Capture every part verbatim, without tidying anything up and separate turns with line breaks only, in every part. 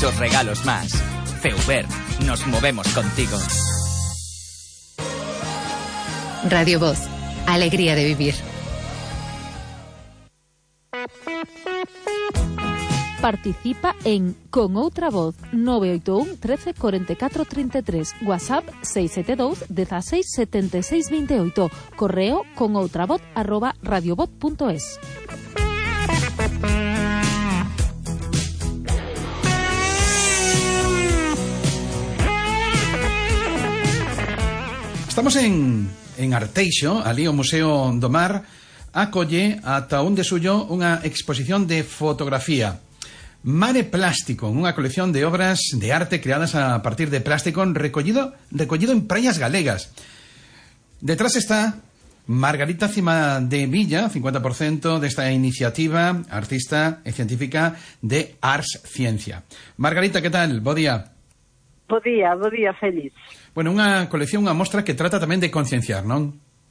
muchos regalos más. Feuber, nos movemos contigo.
Radio Voz, alegría de vivir.
Participa en Con Outra Voz nove oito un, trece, cuarenta y cuatro, treinta y tres, WhatsApp seis siete dos, dieciséis, setenta y seis, veintiocho, correo conoutravoz arroba radiovoz punto es.
Estamos en, en Arteixo, ali o Museo do Mar acolle ata un de suyo unha exposición de fotografía. Mare Plástico, unha colección de obras de arte creadas a partir de plástico recollido, recollido en praias galegas. Detrás está Margarita Cima de Villa, cincuenta por ciento desta iniciativa artista e científica de Ars Ciencia. Margarita, que tal? Bo día.
Bo día, bo día, Félix.
Bueno, unha colección, unha mostra que trata tamén de concienciar, non?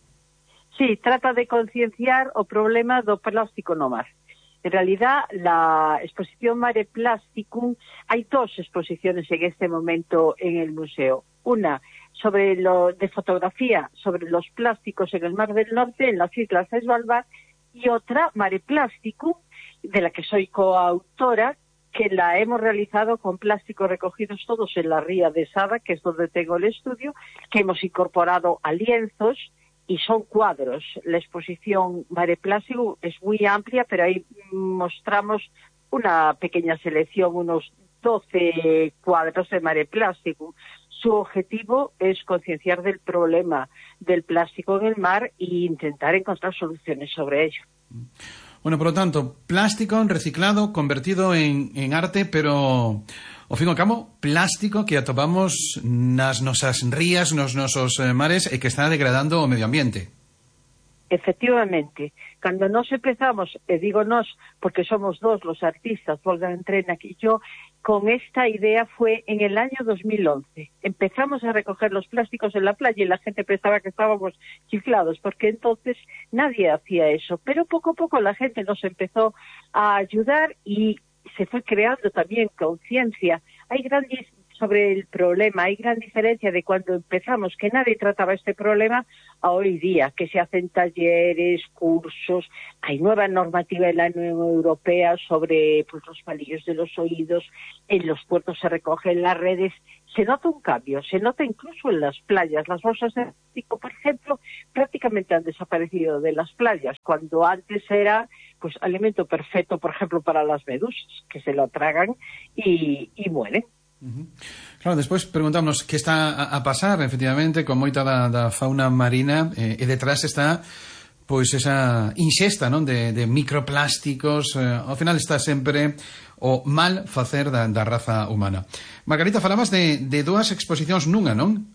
Sí, trata de concienciar o problema do plástico no mar. En realidad, la exposición Mare Plasticum, hay dos exposiciones en este momento en el museo. Una sobre lo de fotografía, sobre los plásticos en el Mar del Norte, en las Islas Svalbard, y otra, Mare Plasticum, de la que soy coautora, que la hemos realizado con plásticos recogidos todos en la ría de Sada, que es donde tengo el estudio, que hemos incorporado a lienzos, y son cuadros. La exposición Mare Plástico es muy amplia, pero ahí mostramos una pequeña selección, unos doce cuadros de Mare Plástico. Su objetivo es concienciar del problema del plástico en el mar e intentar encontrar soluciones sobre ello.
Bueno, por lo tanto, plástico reciclado, convertido en, en arte, pero, ao fin e ao cabo, plástico que atopamos nas nosas rías, nos nosos mares e que está degradando o medio ambiente.
Efectivamente, cando nos empezamos, e digo nos, porque somos dos los artistas, Olga Entrena y yo, con esta idea fue en el año dos mil once. Empezamos a recoger los plásticos en la playa y la gente pensaba que estábamos chiflados, porque entonces nadie hacía eso. Pero poco a poco la gente nos empezó a ayudar y se fue creando también conciencia. Hay gran sobre el problema, hay gran diferencia de cuando empezamos, que nadie trataba este problema, a hoy día, que se hacen talleres, cursos, hay nueva normativa en la Unión Europea sobre pues, los palillos de los oídos, en los puertos se recogen las redes, se nota un cambio, se nota incluso en las playas. Las bolsas de plástico, por ejemplo, prácticamente han desaparecido de las playas, cuando antes era pues alimento perfecto, por ejemplo, para las medusas, que se lo tragan y, y mueren.
Uh-huh. Claro, despois preguntamos que está a, a pasar, efectivamente, con moita da, da fauna marina, eh, e detrás está pois esa inxesta, non, de, de microplásticos. Eh, ao final está sempre o mal facer da, da raza humana. Margarita, falabas de, de dúas exposicións nunha, non?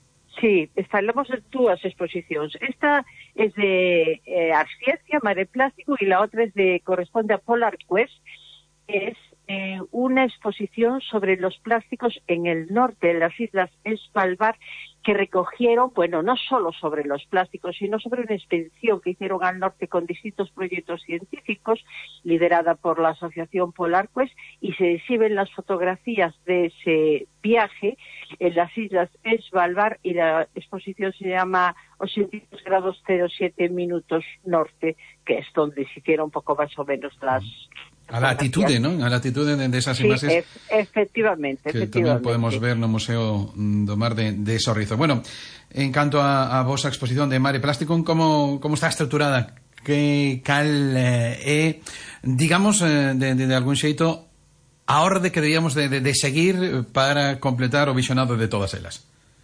Sí, falamos de dúas exposicións. Esta es de eh, Ars Ciencia, Mare Plástico, y la otra es de, corresponde a Polar Quest, que es Eh, una exposición sobre los plásticos en el norte de las Islas Svalbard, que recogieron, bueno, no solo sobre los plásticos, sino sobre una expedición que hicieron al norte con distintos proyectos científicos, liderada por la Asociación Polar Quest, y se exhiben las fotografías de ese viaje en las Islas Svalbard, y la exposición se llama ochenta y dos grados cero siete minutos norte, que es donde se hicieron un poco más o menos las...
A latitude, ¿no? A latitude de, de esas
sí,
imaxes.
Es, efectivamente,
que
efectivamente.
tamén podemos ver no Museo do Mar de, de Sorrizo. Bueno, en canto a, a vosa exposición de Mare Plástico, como, como está estruturada? Que cal é, eh, digamos, eh, de, de, de algún xeito, a orde que debíamos de, de, de seguir para completar o visionado de todas elas?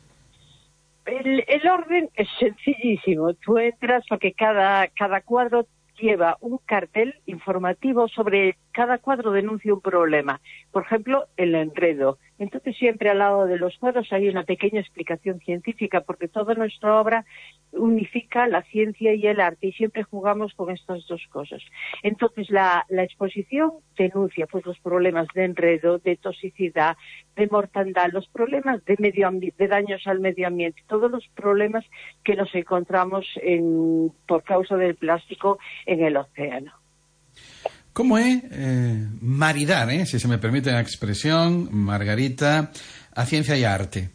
El, el orden es sencillísimo. Tú entras porque cada, cada cuadro lleva un cartel informativo sobre cada cuadro denuncia un problema. Por ejemplo, el enredo. Entonces siempre al lado de los cuadros hay una pequeña explicación científica, porque toda nuestra obra unifica la ciencia y el arte y siempre jugamos con estas dos cosas. Entonces la, la exposición denuncia pues los problemas de enredo, de toxicidad, de mortandad, los problemas de, medio de daños al medio ambiente, todos los problemas que nos encontramos en, por causa del plástico en el océano.
Como é eh, maridar, eh, se se me permite a expresión, Margarita, a ciencia e a arte?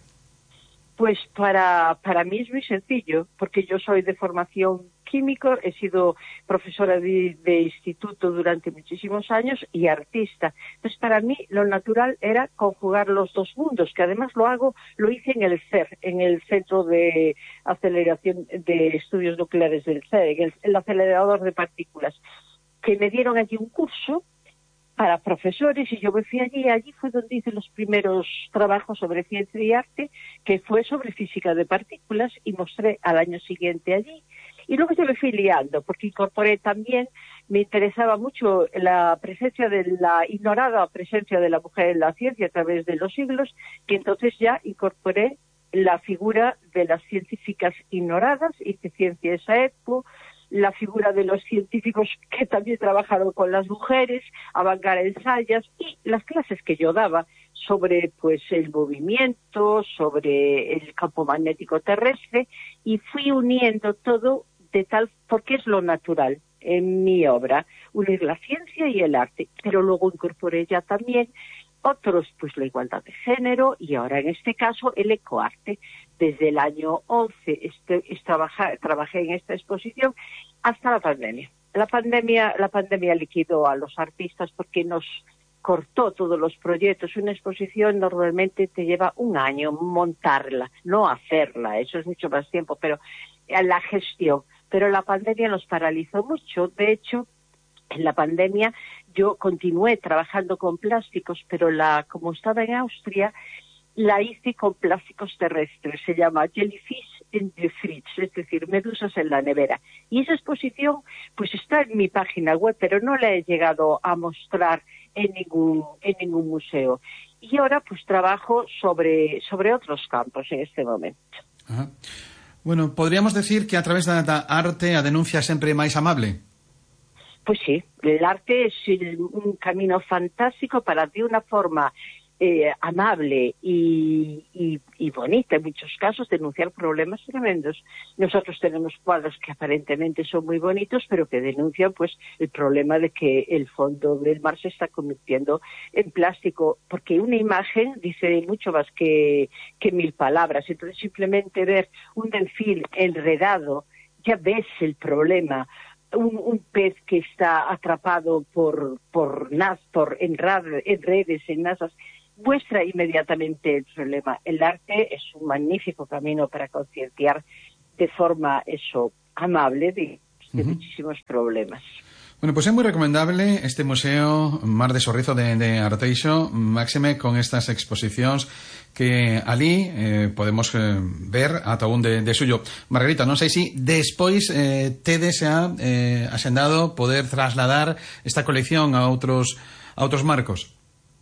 Pues para, para mí es muy sencillo, porque yo soy de formación químico, he sido profesora de, de instituto durante muchísimos años y artista. Entonces, para mí lo natural era conjugar los dos mundos, que además lo hago, lo hice en el C E R, en el Centro de Aceleración de Estudios Nucleares del C E R, en el, el acelerador de partículas, que me dieron allí un curso para profesores y yo me fui allí, allí fue donde hice los primeros trabajos sobre ciencia y arte, que fue sobre física de partículas y mostré al año siguiente allí. Y luego yo me fui liando, porque incorporé también, me interesaba mucho la presencia de la ignorada presencia de la mujer en la ciencia a través de los siglos, que entonces ya incorporé la figura de las científicas ignoradas, hice ciencia esa época, la figura de los científicos que también trabajaron con las mujeres, Abangar ensayas, y las clases que yo daba sobre pues el movimiento, sobre el campo magnético terrestre, y fui uniendo todo de tal, porque es lo natural en mi obra, unir la ciencia y el arte, pero luego incorporé ya también otros, pues la igualdad de género, y ahora en este caso el ecoarte. Desde el año once este, es trabajar, trabajé en esta exposición hasta la pandemia. La pandemia, la pandemia liquidó a los artistas porque nos cortó todos los proyectos. Una exposición normalmente te lleva un año montarla, no hacerla, eso es mucho más tiempo, pero la gestión. Pero la pandemia nos paralizó mucho. De hecho, en la pandemia yo continué trabajando con plásticos, pero la como estaba en Austria, la hice con plásticos terrestres. Se llama Jellyfish in the Fridge, es decir, medusas en la nevera. Y esa exposición pues está en mi página web, pero no la he llegado a mostrar en ningún, en ningún museo. Y ahora pues trabajo sobre, sobre otros campos en este momento.
Ajá. Bueno, podríamos decir que a través da, da arte a denuncia sempre máis amable?
Pues sí, el arte es un camino fantástico para de una forma eh, amable y, y, y bonita, en muchos casos, denunciar problemas tremendos. Nosotros tenemos cuadros que aparentemente son muy bonitos, pero que denuncian pues el problema de que el fondo del mar se está convirtiendo en plástico, porque una imagen dice mucho más que, que mil palabras. Entonces, simplemente ver un delfín enredado, ya ves el problema. Un, un pez que está atrapado por por nas, por en, rad, en redes, en nasas, muestra inmediatamente el problema. El arte es un magnífico camino para concienciar de forma eso amable de, de uh-huh. muchísimos problemas.
Bueno, pues é moi recomendable este Museo Mar de Sorrizo de, de Arteixo, máxime con estas exposicións que ali eh, podemos eh, ver ata un de, de suyo. Margarita, non sei se si despois eh, tedes a eh, axendado poder trasladar esta colección a outros, a outros marcos.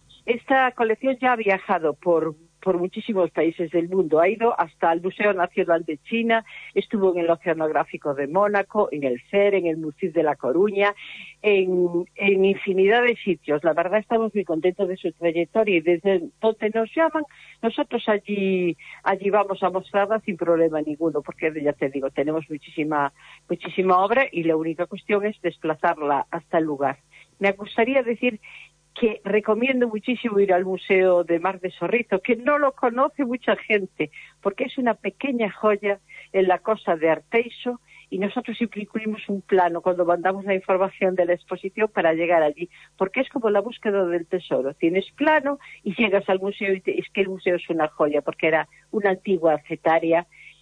Esta colección ya ha viajado por por muchísimos países del mundo. Ha ido hasta el Museo Nacional de China, estuvo en el Oceanográfico de Mónaco, en el C E R, en el Museo de La Coruña, en, en infinidad de sitios. La verdad estamos muy contentos de su trayectoria y desde donde nos llaman, nosotros allí allí vamos a mostrarla sin problema ninguno, porque ya te digo, tenemos muchísima muchísima obra y la única cuestión es desplazarla hasta el lugar. Me gustaría decir que recomiendo muchísimo ir al Museo de Mar de Sorrizo, que no lo conoce mucha gente, porque es una pequeña joya en la costa de Arteixo, y nosotros siempre incluimos un plano cuando mandamos la información de la exposición para llegar allí, porque es como la búsqueda del tesoro. Tienes plano y llegas al museo y te, es que el museo es una joya, porque era una antigua cetaria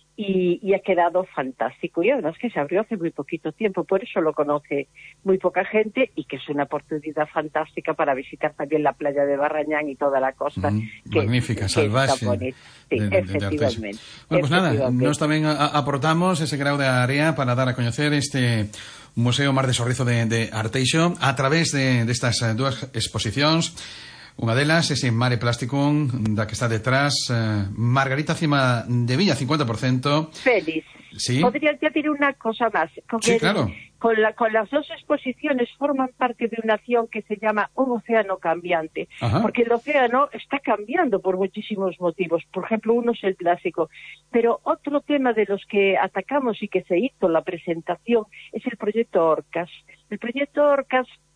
y, y ha quedado fantástico. Y además que se abrió hace muy poquito tiempo, por eso lo conoce muy poca gente, y que es una oportunidad fantástica para visitar también la playa de Barrañán y toda la costa.
Mm,
que,
magnífica,
que
salvaxe.
Sí,
de, de,
efectivamente.
De bueno, pues nada, nós tamén a, aportamos ese grau de área para dar a coñecer este Museo Mar de Sorrizo de, de Arteixo a través de destas de dúas exposicións. Unha delas, ese Mare Plasticum, da que está detrás eh, Margarita Cima de Villa, cincuenta por ciento.
Feliz.
Sí.
Podría decir una cosa más. Con
sí,
el,
claro.
Con, la, con las dos exposiciones forman parte de una acción que se llama Un océano cambiante. Ajá. Porque el océano está cambiando por muchísimos motivos. Por ejemplo, uno es el plástico. Pero otro tema de los que atacamos y que se hizo la presentación es el proyecto Orcas. El proyecto Orcas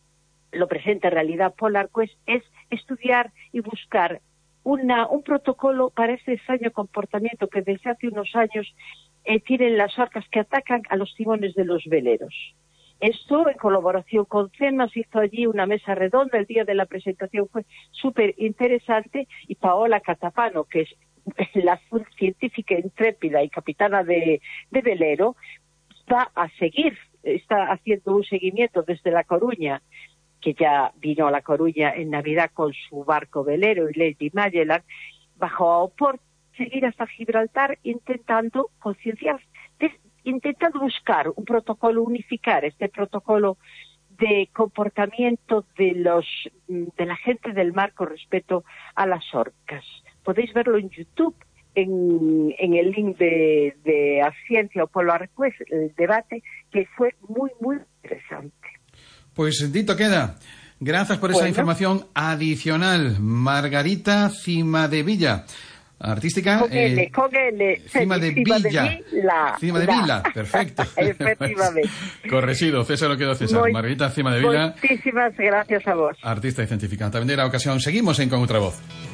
lo presenta en realidad Polar Quest, es estudiar y buscar una, un protocolo para este extraño comportamiento que desde hace unos años eh, tienen las orcas que atacan a los timones de los veleros. Esto, en colaboración con CEMAS, hizo allí una mesa redonda. El día de la presentación fue súper interesante, y Paola Catapano, que es la científica intrépida y capitana de, de velero, va a seguir, está haciendo un seguimiento desde La Coruña, que ya vino a La Coruña en Navidad con su barco velero y Lady Magellan, bajó a Oporto, seguir hasta Gibraltar intentando concienciar, intentando buscar un protocolo, unificar este protocolo de comportamiento de los de la gente del mar con respecto a las orcas. Podéis verlo en YouTube, en, en el link de, de A Ciencia o Polar Quest, el debate, que fue muy, muy interesante.
Pues dito queda. Gracias por esa
bueno.
información adicional. Margarita Cimadevilla, artística.
Con L,
eh,
con L.
Cimadevilla.
Villa.
Cimadevilla, perfecto.
Efectivamente.
Corregido, César lo quedó César.
Muy,
Margarita Cimadevilla.
Muchísimas gracias a vos.
Artista y científica. También de la ocasión seguimos en Con Outra Voz.